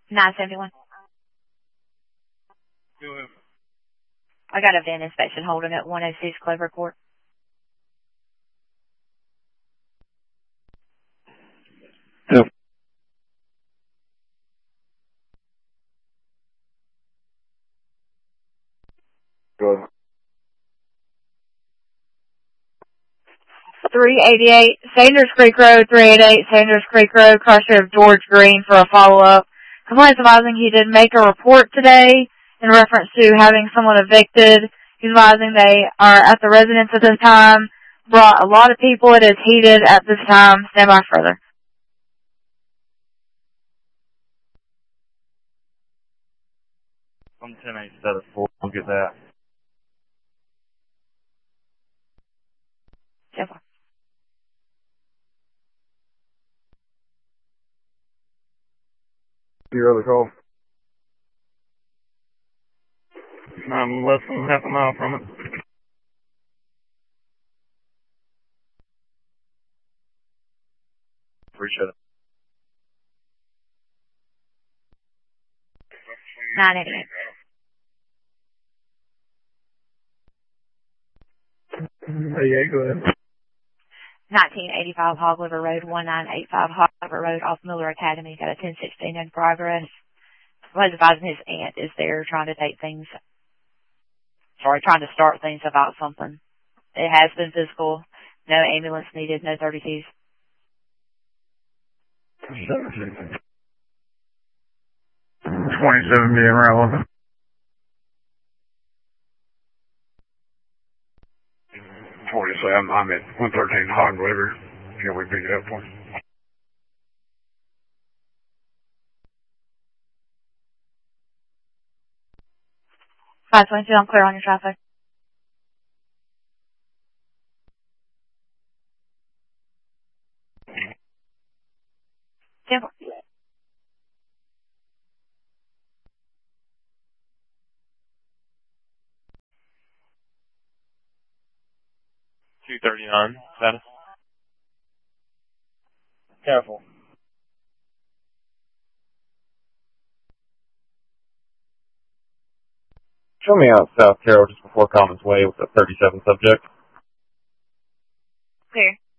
971. I got a van inspection holding at 106 Clover Court. Yep. Good. 388 Sanders Creek Road, 388 Sanders Creek Road, Car Sheriff George Green for a follow-up. Complaints advising he did make a report today in reference to having someone evicted. He's advising they are at the residence at this time. Brought a lot of people. It is heated at this time. Stand by further. I'm 10-8-7-4. I'll get that. Stand by. Your other call? I'm less than half a mile from it. Appreciate it. 988. Yeah, go ahead. 1985 Hog River Road, 1985 Hog River Road off Miller Academy. Got a 1016 in progress. Was advising his aunt is there trying to trying to start things about something. It has been physical. No ambulance needed, no 32s. 27 being relevant. 47, I'm at 113 Hog River. Can we pick it up for you? 522, I'm clear on your traffic. Stand by. 239, status. Careful. Show me out South Carroll just before Commons Way with a 37 subject. Clear.